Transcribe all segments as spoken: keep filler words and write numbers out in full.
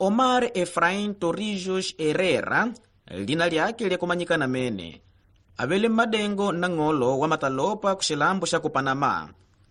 Omar Efraim Torrijos Herrera, lina lyake lyakumanyikana mene, avele madengo na ng'olo wa matalopa ku xilambo xa ku Panama.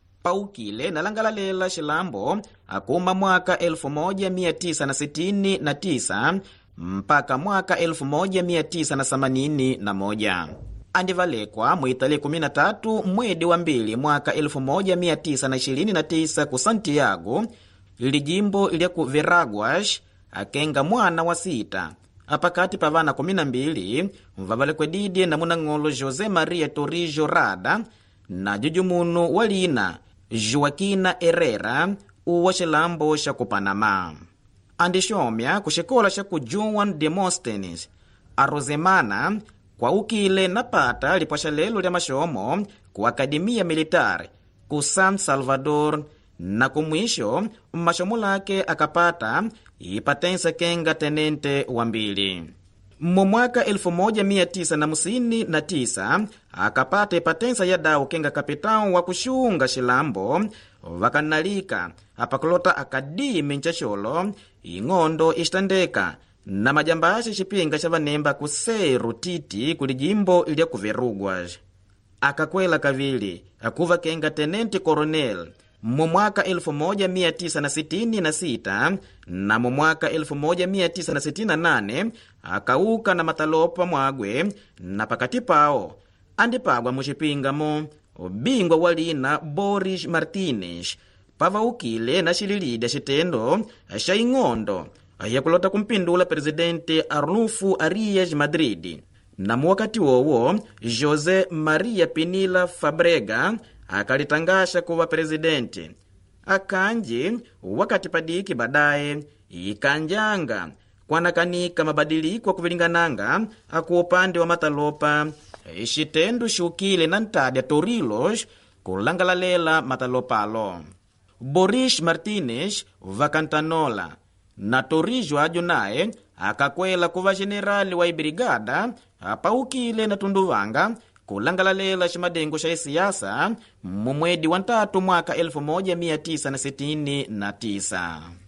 Paukile na langalalela xilambo akuma mwaka elfu moja mia tisa na sitini na tisa mpaka mwaka elfu moja mia tisa na themanini na moja. Andivalekwa mwitale kumi na tatu mwedi wa mbili mwaka elfu moja mia tisa na ishirini na tisa ku Santiago, lijimbo lya ku Veraguas, akenga mwana wa sita apakati pa vana kumi na mbili mvavalekwe didi na munang'olo José Maria Torrijos Rada na jujumunu walina Joaquina Herrera uwa xilambo xa ku Panama. Andixomya ku xikola xa ku Juan Demóstenes a Rosemana kwa ukile na pata lipwaxalelo lya maxomo ku Akademia Militar ku San Salvador, na kumwisho maxomo lake akapata ipatensa kenga tenente wa mbili. Mu mwaka elfu moja mia tisa na musini na tisa akapata ipatensa ya dau kenga kapitão wa kuxunga xilambo vakanalika apakulota akadimi nchaxolo ing'ondo ixtandeka na majambaxi xipinga xa vanemba ku Cerro Titi ku lijimbo lya ku Veraguas. Akakwela kavili akuva kenga tenente coronel mu mwaka elfu moja mia tisa na sitini na sita na mu mwaka elfu moja mia tisa na sitini na nane akauka na matalopa mwagwe, na pakati pao andipagwa mu xipingamo ubingwa walina Boris Martínez pavaukile na xililida xitendo xa ing'ondo yakulota kumpindula presidente Arnulfo Arias Madrid. Na mu wakati wowo José Maria Pinilla Fabrega akalitangasha kuwa presidente. Akanji wakati padiki badaye ikanjanga kwanakanika mabadiliko kuvilingananga aku upande wa matalopa xitendo xukile na ntadya Torrijos kulangalalela matalopalo. Boris Martínez vakantanola na Torrijos ajo naye akakwela kuva generali wa ibrigada apaukile na Tunduvanga kulangalalela ximadengo xa isiasa mu mwedi wa ntatu mwaka elfu moja mia tisa na sitini na tisa.